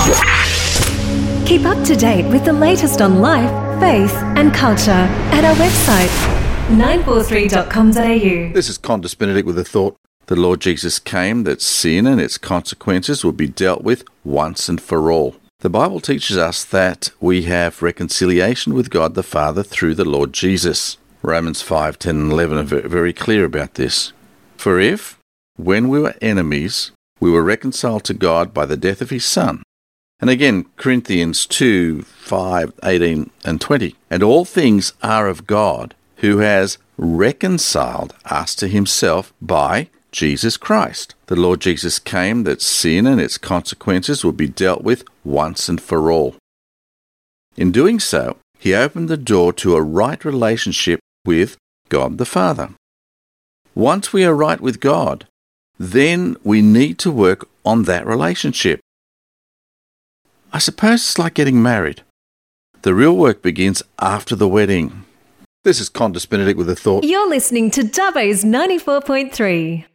Keep up to date with the latest on life, faith and culture at our website 943.com.au. This is Qantas Benedict with a thought. The Lord Jesus came that sin and its consequences would be dealt with once and for all. The Bible teaches us that we have reconciliation with God the Father through the Lord Jesus. Romans 5, 10 and 11 are very clear about this. For if, when we were enemies, we were reconciled to God by the death of his Son. And again, Corinthians 2, 5, 18 and 20. And all things are of God, who has reconciled us to himself by Jesus Christ. The Lord Jesus came that sin and its consequences would be dealt with once and for all. In doing so, he opened the door to a right relationship with God the Father. Once we are right with God, then we need to work on that relationship. I suppose it's like getting married. The real work begins after the wedding. This is Qantas Benedict with a thought. You're listening to Dubbo's 94.3.